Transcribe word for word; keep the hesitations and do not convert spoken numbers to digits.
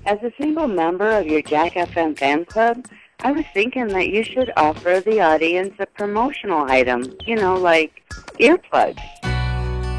as a single member of your Jack F M fan club, I was thinking that you should offer the audience a promotional item, you know, like earplugs.